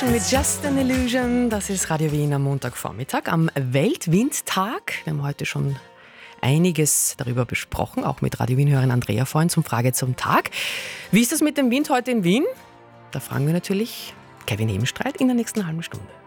Mit Just an Illusion, das ist Radio Wien am Montagvormittag, am Weltwindtag. Wir haben heute schon einiges darüber besprochen, auch mit Radio Wien-Hörerin Andrea vorhin zum Frage zum Tag. Wie ist das mit dem Wind heute in Wien? Da fragen wir natürlich Kevin Hebenstreit in der nächsten halben Stunde.